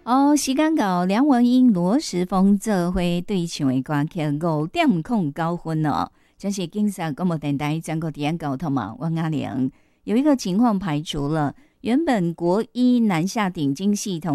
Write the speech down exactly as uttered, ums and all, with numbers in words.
好，时间到，梁文音、罗时丰做伙对唱的歌曲五点空九分哦。这是金色广播电台全国第一交通嘛，王阿玲有一个情况排除了，原本国一南下顶尖系统。